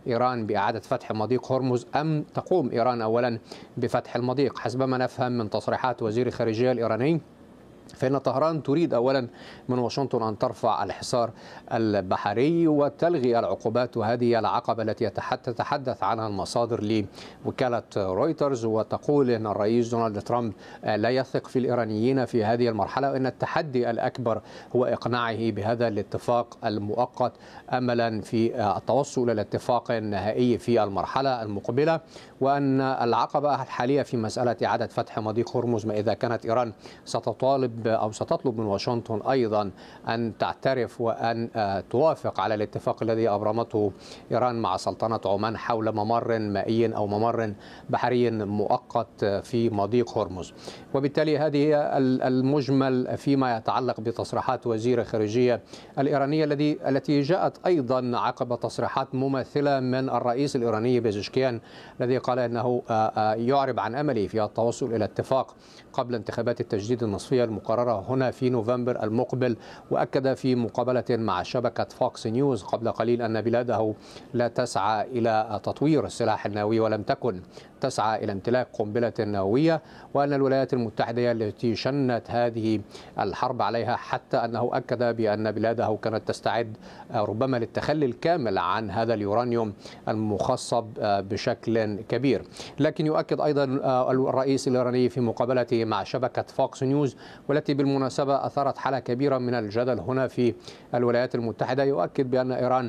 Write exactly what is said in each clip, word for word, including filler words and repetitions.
إيران بإعادة فتح مضيق هرمز أم تقوم إيران أولا بفتح المضيق. حسب ما نفهم من تصريحات وزير الخارجية الإيراني فإن طهران تريد أولا من واشنطن أن ترفع الحصار البحري وتلغي العقوبات، وهذه العقبة التي تتحدث عنها المصادر لوكالة رويترز، وتقول أن الرئيس دونالد ترامب لا يثق في الإيرانيين في هذه المرحلة، وأن التحدي الأكبر هو إقناعه بهذا الاتفاق المؤقت أملا في التوصل إلى اتفاق نهائي في المرحلة المقبلة، وأن العقبة الحالية في مسألة إعادة فتح مضيق هرمز ما إذا كانت إيران ستطالب أو ستطلب من واشنطن أيضا أن تعترف وأن توافق على الاتفاق الذي أبرمته إيران مع سلطنة عمان حول ممر مائي أو ممر بحري مؤقت في مضيق هرمز. وبالتالي هذه المجمل فيما يتعلق بتصريحات وزير الخارجية الإيرانية الذي التي جاءت أيضا عقب تصريحات مماثلة من الرئيس الإيراني بيزشكيان الذي قال أنه يعرب عن أمله في التوصل إلى اتفاق قبل انتخابات التجديد النصفية المقررة هنا في نوفمبر المقبل. وأكد في مقابلة مع شبكة فوكس نيوز قبل قليل أن بلاده لا تسعى إلى تطوير السلاح النووي ولم تكن تسعى إلى امتلاك قنبلة نووية، وأن الولايات المتحدة هي التي شنت هذه الحرب عليها، حتى أنه أكد بأن بلاده كانت تستعد ربما للتخلي الكامل عن هذا اليورانيوم المخصب بشكل كبير. لكن يؤكد أيضا الرئيس الإيراني في مقابلته مع شبكة فوكس نيوز، والتي بالمناسبة أثارت حالة كبيرة من الجدل هنا في الولايات المتحدة، يؤكد بأن إيران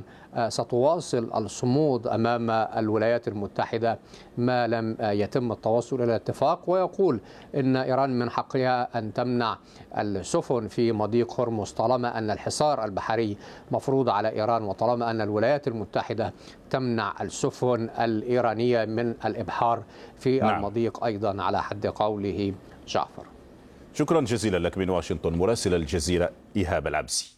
ستواصل الصمود أمام الولايات المتحدة ما لم يتم التوصل إلى الاتفاق، ويقول إن إيران من حقها أن تمنع السفن في مضيق هرمز طالما أن الحصار البحري مفروض على إيران، وطالما أن الولايات المتحدة تمنع السفن الإيرانية من الإبحار في نعم. المضيق أيضا على حد قوله جعفر. شكرا جزيلا لك من واشنطن مراسل الجزيرة إيهاب العبسي.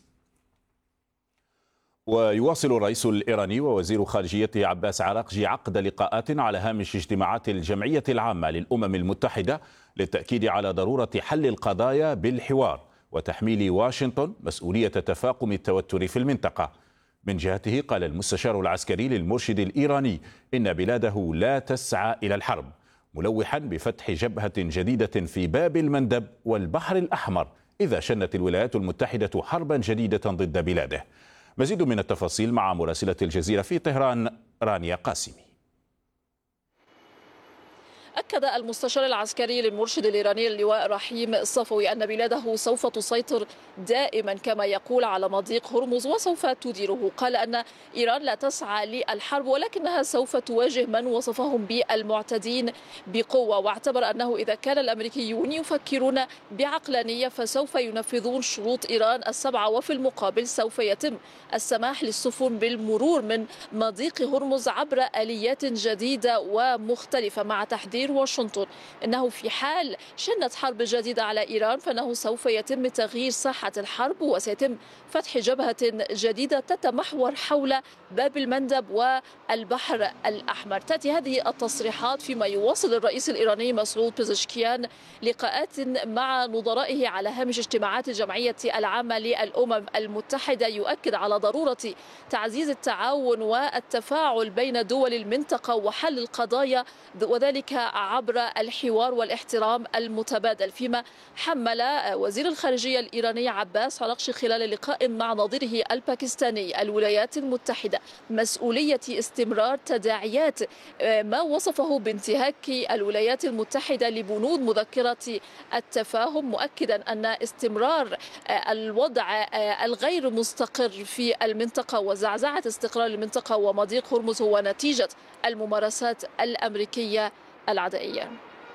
ويواصل الرئيس الإيراني ووزير خارجيته عباس عراقجي عقد لقاءات على هامش اجتماعات الجمعية العامة للأمم المتحدة للتأكيد على ضرورة حل القضايا بالحوار وتحميل واشنطن مسؤولية تفاقم التوتر في المنطقة. من جهته قال المستشار العسكري للمرشد الإيراني إن بلاده لا تسعى إلى الحرب، ملوحا بفتح جبهة جديدة في باب المندب والبحر الأحمر إذا شنت الولايات المتحدة حربا جديدة ضد بلاده. مزيد من التفاصيل مع مراسلة الجزيرة في طهران رانيا قاسمي. أكد المستشار العسكري للمرشد الإيراني اللواء رحيم الصفوي أن بلاده سوف تسيطر دائما كما يقول على مضيق هرمز وسوف تديره. قال أن إيران لا تسعى للحرب ولكنها سوف تواجه من وصفهم بالمعتدين بقوة، واعتبر أنه إذا كان الأمريكيون يفكرون بعقلانية فسوف ينفذون شروط إيران السبعة، وفي المقابل سوف يتم السماح للسفن بالمرور من مضيق هرمز عبر آليات جديدة ومختلفة، مع تحذير واشنطن أنه في حال شنت حرب جديدة على إيران فإنه سوف يتم تغيير ساحة الحرب وسيتم فتح جبهة جديدة تتمحور حول باب المندب والبحر الأحمر. تأتي هذه التصريحات فيما يواصل الرئيس الإيراني مسعود بيزشكيان لقاءات مع نظرائه على هامش اجتماعات الجمعية العامة للأمم المتحدة، يؤكد على ضرورة تعزيز التعاون والتفاعل بين دول المنطقة وحل القضايا، وذلك عبر الحوار والاحترام المتبادل. فيما حمل وزير الخارجية الإيراني عباس عراقجي خلال لقاء مع نظيره الباكستاني الولايات المتحدة مسؤولية استمرار تداعيات ما وصفه بانتهاك الولايات المتحدة لبنود مذكرة التفاهم، مؤكدا أن استمرار الوضع الغير مستقر في المنطقة وزعزعة استقرار المنطقة ومضيق هرمز هو نتيجة الممارسات الأمريكية العدائية.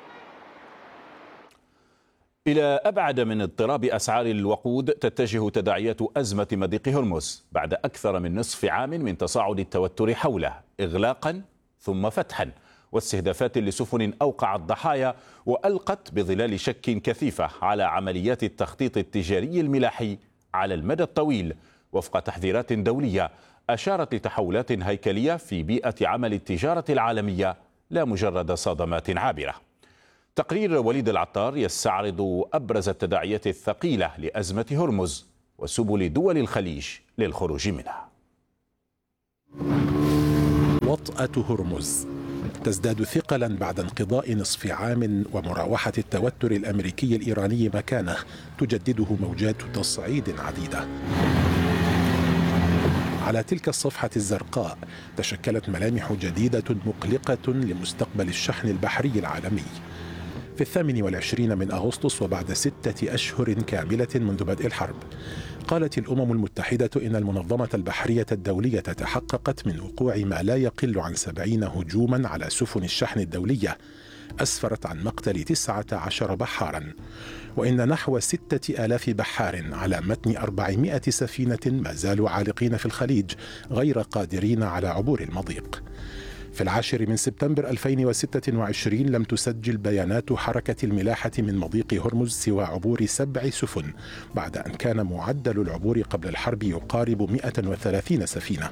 إلى أبعد من اضطراب أسعار الوقود تتجه تداعيات أزمة مضيق هرمز بعد أكثر من نصف عام من تصاعد التوتر حوله، إغلاقا ثم فتحا واستهدافات لسفن أوقعت ضحايا وألقت بظلال شك كثيفة على عمليات التخطيط التجاري الملاحي على المدى الطويل وفق تحذيرات دولية أشارت لتحولات هيكلية في بيئة عمل التجارة العالمية لا مجرد صدمات عابرة. تقرير وليد العطار يستعرض أبرز التداعيات الثقيلة لأزمة هرمز وسبل دول الخليج للخروج منها. وطأة هرمز تزداد ثقلا بعد انقضاء نصف عام ومراوحة التوتر الأمريكي الإيراني مكانه تجدده موجات تصعيد عديدة. على تلك الصفحة الزرقاء تشكلت ملامح جديدة مقلقة لمستقبل الشحن البحري العالمي. في الثامن والعشرين من أغسطس وبعد ستة أشهر كاملة منذ بدء الحرب، قالت الأمم المتحدة إن المنظمة البحرية الدولية تحققت من وقوع ما لا يقل عن سبعين هجوما على سفن الشحن الدولية أسفرت عن مقتل تسعة عشر بحارا، وإن نحو ستة آلاف بحار على متن أربعمائة سفينة ما زالوا عالقين في الخليج غير قادرين على عبور المضيق. في العاشر من سبتمبر ألفين وستة وعشرين لم تسجل بيانات حركة الملاحة من مضيق هرمز سوى عبور سبع سفن، بعد أن كان معدل العبور قبل الحرب يقارب مئة وثلاثين سفينة.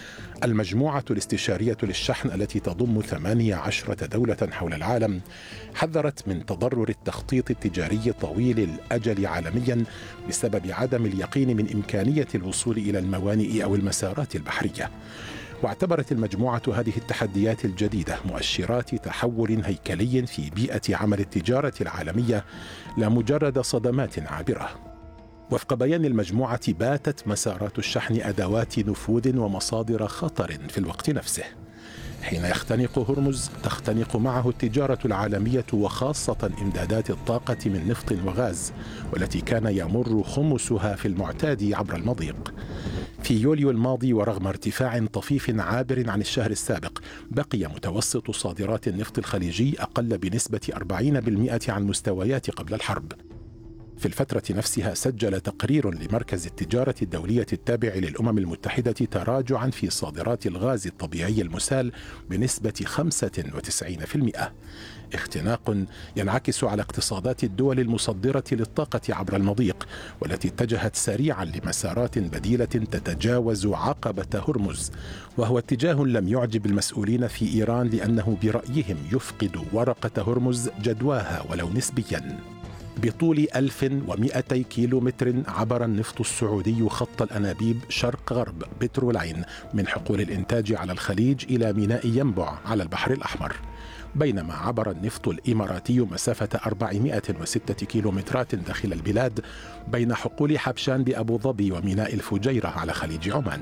المجموعة الاستشارية للشحن التي تضم ثمانية عشرة دولة حول العالم حذرت من تضرر التخطيط التجاري طويل الأجل عالميا بسبب عدم اليقين من إمكانية الوصول إلى الموانئ أو المسارات البحرية. واعتبرت المجموعة هذه التحديات الجديدة مؤشرات تحول هيكلي في بيئة عمل التجارة العالمية لا مجرد صدمات عابرة. وفق بيان المجموعة باتت مسارات الشحن أدوات نفوذ ومصادر خطر في الوقت نفسه. حين يختنق هرمز تختنق معه التجارة العالمية وخاصة إمدادات الطاقة من نفط وغاز، والتي كان يمر خمسها في المعتاد عبر المضيق. في يوليو الماضي ورغم ارتفاع طفيف عابر عن الشهر السابق، بقي متوسط صادرات النفط الخليجي أقل بنسبة أربعين بالمئة عن مستويات قبل الحرب. في الفترة نفسها سجل تقرير لمركز التجارة الدولية التابع للأمم المتحدة تراجعا في صادرات الغاز الطبيعي المسال بنسبة خمسة وتسعين بالمئة، اختناق ينعكس على اقتصادات الدول المصدرة للطاقة عبر المضيق، والتي اتجهت سريعا لمسارات بديلة تتجاوز عقبة هرمز، وهو اتجاه لم يعجب المسؤولين في إيران لأنه برأيهم يفقد ورقة هرمز جدواها ولو نسبيا. بطول ألف ومئتي كيلو متر عبر النفط السعودي خط الأنابيب شرق غرب بترولين من حقول الإنتاج على الخليج إلى ميناء ينبع على البحر الأحمر، بينما عبر النفط الإماراتي مسافة أربعمائة وستة كيلومترات داخل البلاد بين حقول حبشان بأبو ظبي وميناء الفجيرة على خليج عمان.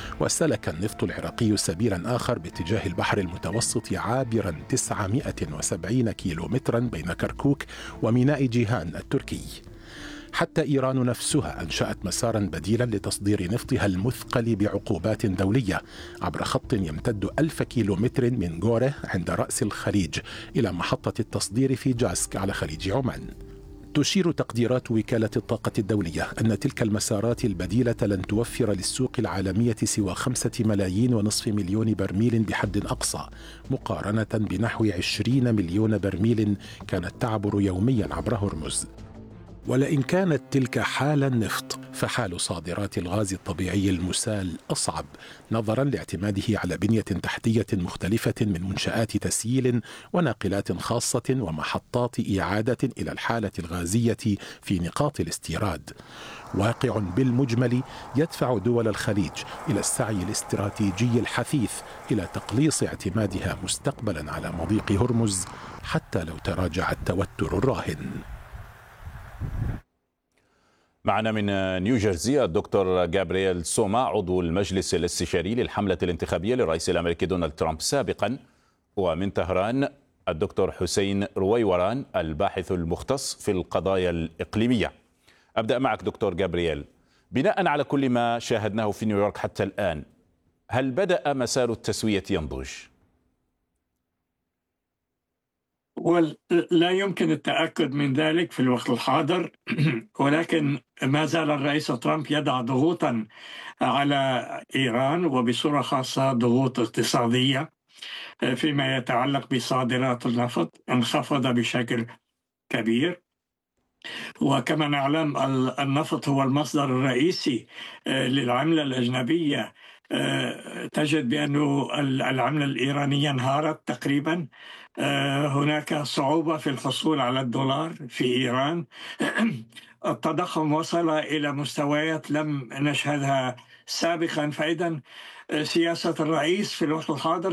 وسلك النفط العراقي سبيلا آخر باتجاه البحر المتوسط عابرا تسعمائة وسبعين كيلومترا بين كركوك وميناء جيهان التركي. حتى إيران نفسها أنشأت مسارا بديلا لتصدير نفطها المثقل بعقوبات دولية عبر خط يمتد ألف كيلومتر من غوره عند رأس الخليج إلى محطة التصدير في جاسك على خليج عمان. تشير تقديرات وكالة الطاقة الدولية أن تلك المسارات البديلة لن توفر للسوق العالمية سوى خمسة ملايين ونصف مليون برميل بحد أقصى، مقارنة بنحو عشرين مليون برميل كانت تعبر يوميا عبر هرمز. ولئن كانت تلك حال النفط، فحال صادرات الغاز الطبيعي المسال أصعب، نظرا لاعتماده على بنية تحتية مختلفة من منشآت تسييل وناقلات خاصة ومحطات إعادة إلى الحالة الغازية في نقاط الاستيراد. واقع بالمجمل يدفع دول الخليج إلى السعي الاستراتيجي الحثيث إلى تقليص اعتمادها مستقبلا على مضيق هرمز حتى لو تراجع التوتر الراهن. معنا من نيوجيرسي الدكتور جابرييل سوما، عضو المجلس الاستشاري للحملة الانتخابية للرئيس الأمريكي دونالد ترامب سابقا، ومن طهران الدكتور حسين رويوران الباحث المختص في القضايا الإقليمية. أبدأ معك دكتور جابرييل، بناء على كل ما شاهدناه في نيويورك حتى الآن، هل بدأ مسار التسوية ينضج؟ ولا يمكن التأكد من ذلك في الوقت الحاضر، ولكن ما زال الرئيس ترامب يضع ضغوطا على إيران، وبصورة خاصة ضغوط اقتصادية فيما يتعلق بصادرات النفط انخفض بشكل كبير. وكما نعلم النفط هو المصدر الرئيسي للعملة الأجنبية. تجد بأن العملة الإيرانية انهارت تقريبا. هناك صعوبة في الحصول على الدولار في إيران. التضخم وصل إلى مستويات لم نشهدها سابقا. فإذا سياسة الرئيس في الوقت الحاضر